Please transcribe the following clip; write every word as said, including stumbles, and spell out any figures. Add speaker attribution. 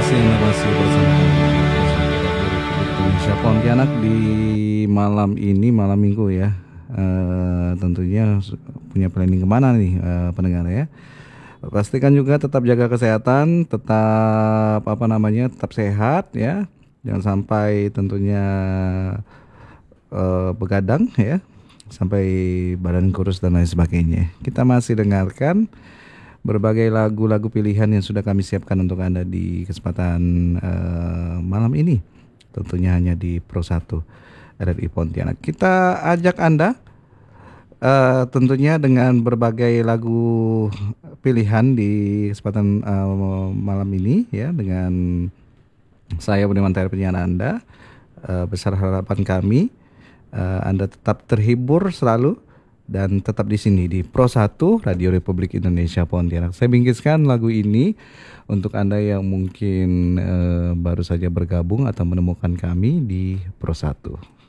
Speaker 1: kasih Anda masih bersama kami di Radio Republik Indonesia Pontianak di malam ini, malam minggu ya. Eh, tentunya su- punya planning kemana nih eh, pendengar ya. Pastikan juga tetap jaga kesehatan, tetap apa namanya, tetap sehat ya. Jangan sampai tentunya eh, begadang ya, sampai badan kurus dan lain sebagainya. Kita masih dengarkan berbagai lagu-lagu pilihan yang sudah kami siapkan untuk Anda di kesempatan eh, malam ini. Tentunya hanya di Pro satu R R I Pontianak. Kita ajak Anda eh, tentunya dengan berbagai lagu pilihan di kesempatan eh, malam ini ya, dengan saya Budiman Tahir, penyiar Anda. Eh, besar harapan kami eh, Anda tetap terhibur selalu dan tetap di sini di Pro satu Radio Republik Indonesia Pontianak. Saya bingkiskan lagu ini untuk Anda yang mungkin eh, baru saja bergabung atau menemukan kami di Pro satu.